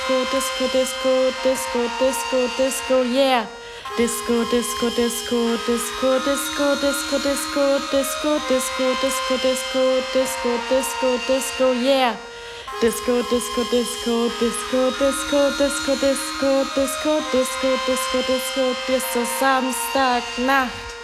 Disco, Disco, Disco, Disco, Disco, Disco, yeah. Disco, Disco, Disco, Disco, Disco, Disco, Disco, Disco, Disco, Disco, Disco, Disco, Disco, Disco, yeah. Disco, Disco, Disco, Disco, Disco, Disco, Disco, Disco, Disco, Disco, Disco, bis zur Samstagnacht.